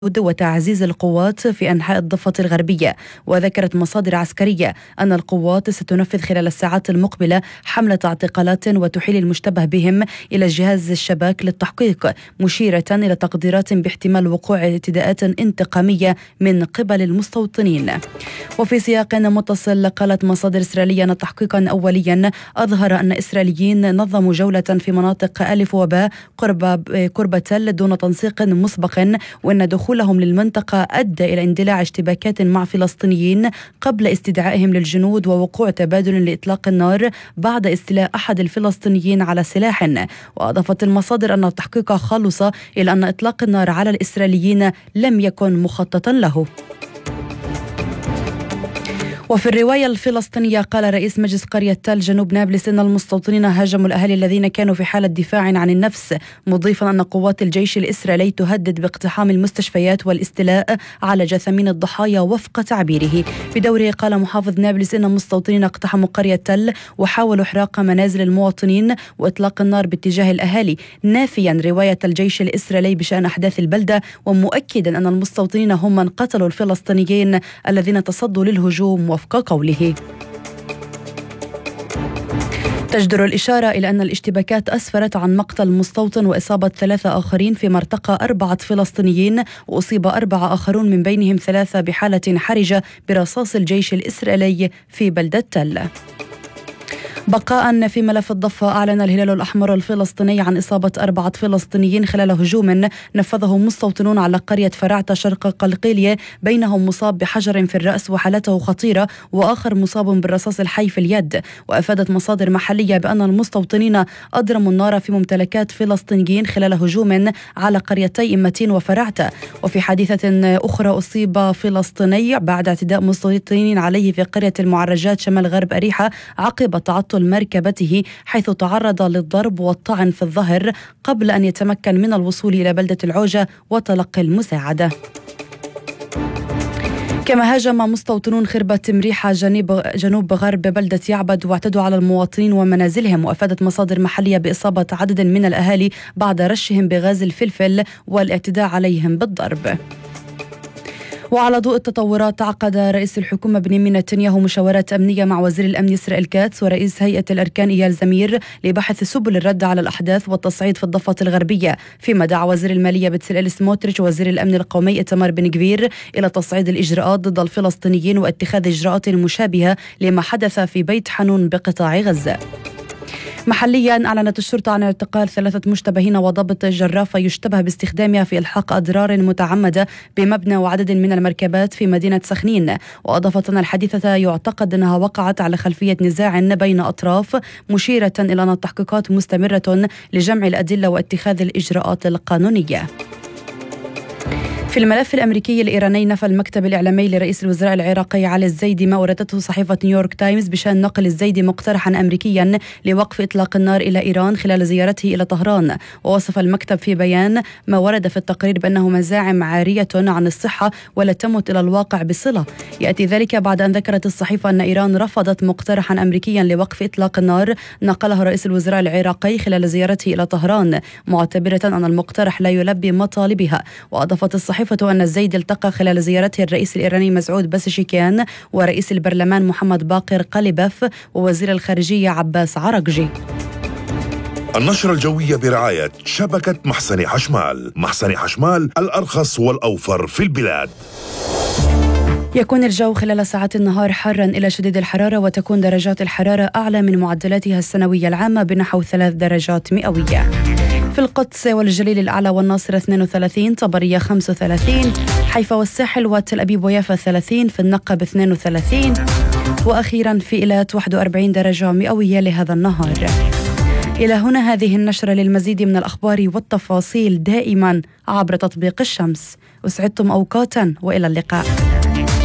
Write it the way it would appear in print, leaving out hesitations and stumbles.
وتعزيز القوات في أنحاء الضفة الغربية. وذكرت مصادر عسكرية أن القوات ستنفذ خلال الساعات المقبلة حملة اعتقالات وتحيل المشتبه بهم إلى جهاز الشباك للتحقيق، مشيرة إلى تقديرات باحتمال وقوع اعتداءات انتقامية من قبل المستوطنين. وفي سياق متصل، قالت مصادر إسرائيلية أن تحقيقا أوليا أظهر أن إسرائيليين نظموا جولة في مناطق ألف وباء قرب تل دون تنسيق مسبق، وأن دخولهم للمنطقة أدى إلى اندلاع اشتباكات مع فلسطينيين قبل استدعائهم للجنود ووقوع تبادل لإطلاق النار بعد استيلاء أحد الفلسطينيين على سلاح. وأضافت المصادر أن التحقيق خلص إلى أن إطلاق النار على الإسرائيليين لم يكن مخططا له. وفي الرواية الفلسطينية، قال رئيس مجلس قرية تل جنوب نابلس إن المستوطنين هاجموا الأهالي الذين كانوا في حالة دفاع عن النفس، مضيفا أن قوات الجيش الإسرائيلي تهدد باقتحام المستشفيات والاستيلاء على جثامين الضحايا وفق تعبيره. بدوره قال محافظ نابلس إن المستوطنين اقتحموا قرية تل وحاولوا إحراق منازل المواطنين وإطلاق النار باتجاه الأهالي، نافيا رواية الجيش الإسرائيلي بشأن أحداث البلدة، ومؤكدا أن المستوطنين هم من قتلوا الفلسطينيين الذين تصدوا للهجوم وفق قوله. تجدر الإشارة إلى أن الاشتباكات أسفرت عن مقتل مستوطن وإصابة 3 آخرين، فيما ارتقى 4 فلسطينيين وأصيب 4 آخرون من بينهم 3 بحالة حرجة برصاص الجيش الإسرائيلي في بلدة تل. بقاء في ملف الضفة، أعلن الهلال الأحمر الفلسطيني عن إصابة 4 فلسطينيين خلال هجوم نفذه مستوطنون على قرية فرعتة شرق قلقيلية، بينهم مصاب بحجر في الرأس وحالته خطيرة، وآخر مصاب بالرصاص الحي في اليد. وأفادت مصادر محلية بأن المستوطنين أضرموا النار في ممتلكات فلسطينيين خلال هجوم على قريتي إمتين وفرعتة. وفي حادثة أخرى، أصيب فلسطيني بعد اعتداء مستوطنين عليه في قرية المعرجات شمال غرب أريحة عقب تعطل مركبته، حيث تعرض للضرب والطعن في الظهر قبل أن يتمكن من الوصول إلى بلدة العوجة وتلقي المساعدة. كما هاجم مستوطنون خربة مريحة جنوب غرب بلدة يعبد واعتدوا على المواطنين ومنازلهم. وأفادت مصادر محلية بإصابة عدد من الأهالي بعد رشهم بغاز الفلفل والاعتداء عليهم بالضرب. وعلى ضوء التطورات، عقد رئيس الحكومة بنيامين نتنياهو مشاورات أمنية مع وزير الأمن إسرائيل كاتس ورئيس هيئة الأركان إيال زمير لبحث سبل الرد على الأحداث والتصعيد في الضفة الغربية، فيما دعا وزير المالية بتسليل سموتريتش ووزير الأمن القومي إتمار بن غفير إلى تصعيد الإجراءات ضد الفلسطينيين واتخاذ إجراءات مشابهة لما حدث في بيت حنون بقطاع غزة. محليا، أعلنت الشرطة عن اعتقال 3 مشتبهين وضبط جرافة يشتبه باستخدامها في إلحاق أضرار متعمدة بمبنى وعدد من المركبات في مدينة سخنين. وأضافت أن الحادثة يعتقد أنها وقعت على خلفية نزاع بين أطراف، مشيرة إلى أن التحقيقات مستمرة لجمع الأدلة واتخاذ الإجراءات القانونية. في الملف الأمريكي الإيراني، نفى المكتب الإعلامي لرئيس الوزراء العراقي علي الزيدي ما أوردته صحيفة نيويورك تايمز بشأن نقل الزيدي مقترحا أمريكيا لوقف إطلاق النار إلى إيران خلال زيارته إلى طهران. ووصف المكتب في بيان ما ورد في التقرير بأنه مزاعم عارية عن الصحة ولا تمت إلى الواقع بصلة. يأتي ذلك بعد أن ذكرت الصحيفة أن إيران رفضت مقترحا أمريكيا لوقف إطلاق النار نقله رئيس الوزراء العراقي خلال زيارته إلى طهران، معتبرة أن المقترح لا يلبي مطالبها. وأضافت الصحيفة أن الزيدي التقى خلال زيارته الرئيس الإيراني مسعود بسشكيان ورئيس البرلمان محمد باقر قليباف ووزير الخارجية عباس عرقجي. النشرة الجوية برعاية شبكة محسن حشمال. محسن حشمال، الأرخص والأوفر في البلاد. يكون الجو خلال ساعات النهار حارا إلى شديد الحرارة، وتكون درجات الحرارة أعلى من معدلاتها السنوية العامة بنحو 3 درجات مئوية. في القدس والجليل الأعلى والناصرة 32، طبرية 35، حيفا والساحل وتل أبيب ويافا 30، في النقب 32، وأخيرا في إيلات 41 درجة مئوية لهذا النهار. إلى هنا هذه النشرة. للمزيد من الأخبار والتفاصيل دائما عبر تطبيق الشمس. أسعدتم أوقاتا وإلى اللقاء.